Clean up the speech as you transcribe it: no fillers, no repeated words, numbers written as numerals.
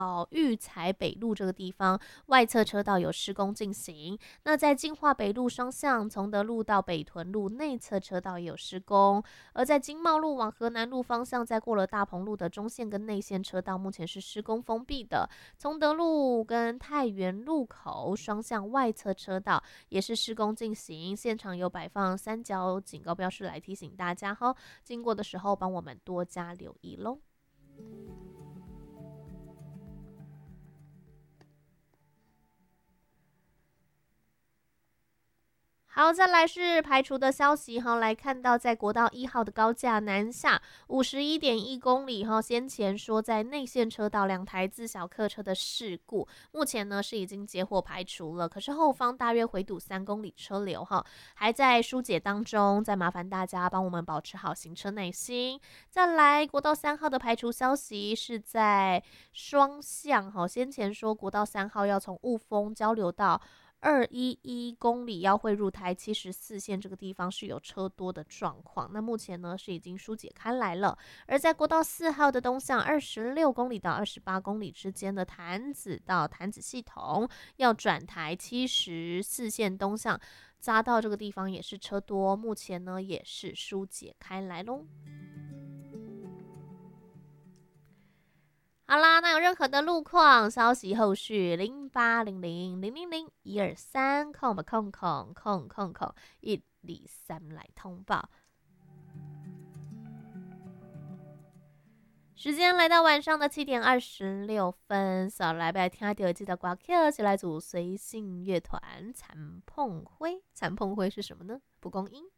育才北路这个地方，外侧车道有施工进行。那在金华北路双向，崇德路到北屯路内侧车道也有施工。而在经贸路往河南路方向，在过了大鹏路的中线跟内线车道，目前是施工封闭的。崇德路跟太原路口双向外侧车道也是施工进行，现场有摆放三角警告标示来提醒大家哈，经过的时候帮我们多加留意喽。好，再来是排除的消息哈，来看到在国道1号的高架南下51.1公里哈，先前说在内线车道2台自小客车的事故，目前呢是已经结获排除了，可是后方大约回堵3公里车流哈，还在疏解当中，再麻烦大家帮我们保持好行车耐心。再来，国道3号的排除消息是在双向哈，先前说国道3号要从雾峰交流到211公里要汇入台74线这个地方是有车多的状况，那目前呢是已经疏解开来了。而在国道4号的东向26公里到28公里之间的潭子到潭子系统要转台74线东向，匝道这个地方也是车多，目前呢也是疏解开来咯。好啦，那有任何的路况消息，后续0800000123空123来通报。时间来到晚上的7点26分，扫来拜听到这个歌曲是来自随性乐团残碰灰。残碰灰是什么呢？蒲公英。